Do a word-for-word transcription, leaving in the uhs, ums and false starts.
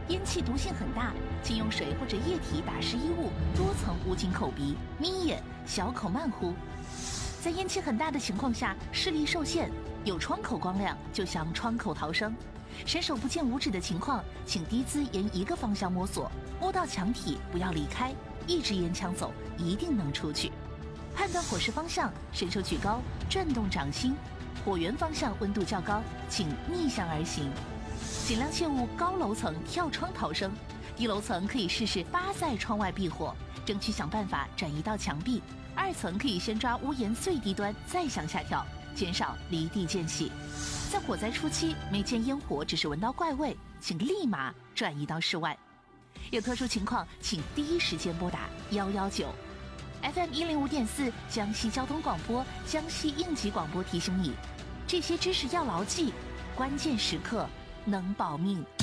烟气毒性很大，请用水或者液体打湿衣物，多层捂紧口鼻、眯眼、小口慢呼。在烟气很大的情况下，视力受限，有窗口光亮就向窗口逃生。伸手不见五指的情况，请低姿沿一个方向摸索，摸到墙体不要离开，一直沿墙走，一定能出去。判断火势方向，伸手举高，转动掌心。火源方向温度较高，请逆向而行。尽量切勿高楼层跳窗逃生，低楼层可以试试扒在窗外避火，争取想办法转移到墙壁。二层可以先抓屋檐最低端，再向下跳，减少离地间隙。在火灾初期，没见烟火，只是闻到怪味，请立马转移到室外。有特殊情况，请第一时间拨打一一九。F M 一零五点四江西交通广播、江西应急广播提醒你，这些知识要牢记，关键时刻能保命。